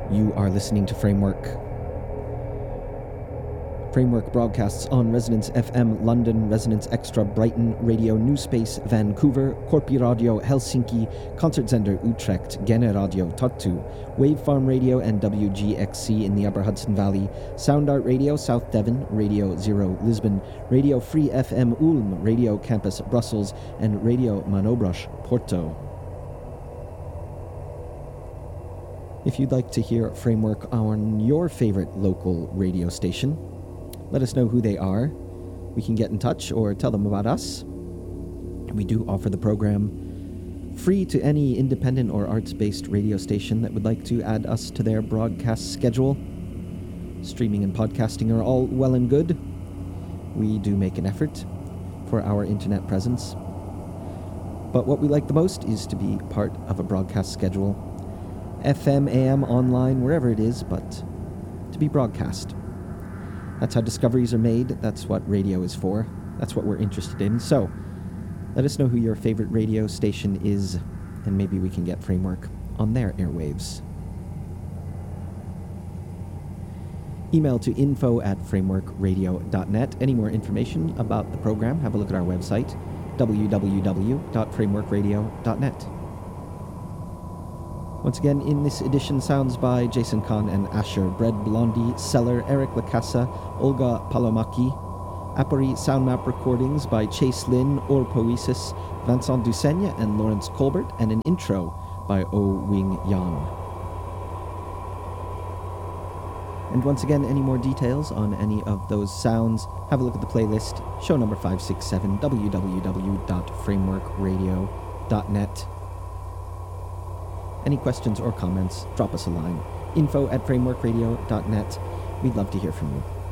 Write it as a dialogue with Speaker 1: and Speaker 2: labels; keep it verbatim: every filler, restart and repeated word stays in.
Speaker 1: You are listening to Framework. Framework broadcasts on Resonance F M London, Resonance Extra Brighton, Radio New Space Vancouver, Corpi Radio Helsinki, Concertzender Utrecht, Gene Radio Tartu, Wavefarm Radio and W G X C in the Upper Hudson Valley, Sound Art Radio South Devon, Radio Zero Lisbon, Radio Free F M Ulm, Radio Campus Brussels, and Radio Manobras Porto. If you'd like to hear Framework on your favorite local radio station, let us know who they are. We can get in touch or tell them about us. We do offer the program free to any independent or arts-based radio station that would like to add us to their broadcast schedule. Streaming and podcasting are all well and good. We do make an effort for our internet presence. But what we like the most is to be part of a broadcast schedule. F M, A M, online, wherever it is, but to be broadcast. That's how discoveries are made. That's what radio is for. That's what we're interested in. So, let us know who your favorite radio station is, and maybe we can get Framework on their airwaves. Email to info at framework radio dot net. Any more information about the program, have a look at our website, w w w dot framework radio dot net. Once again, in this edition, sounds by Jason Kahn and Asher, Bread Blondie, Seller, Eric Lacassa, Olga Palomaki, Apori Sound Map recordings by Chase Lin, Or Poesis, Vincent Duseigne, and Lawrence Colbert, and an intro by O Wing Yang. And once again, any more details on any of those sounds, have a look at the playlist, show number five six seven, w w w dot framework radio dot net. Any questions or comments, drop us a line. info at framework radio dot net. We'd love to hear from you.